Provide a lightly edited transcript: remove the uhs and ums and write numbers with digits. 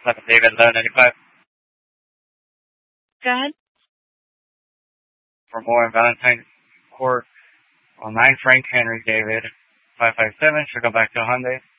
David 1195. Go ahead. For more on Valentine's Court, 9 Frank Henry David 557. Should go back to Hyundai.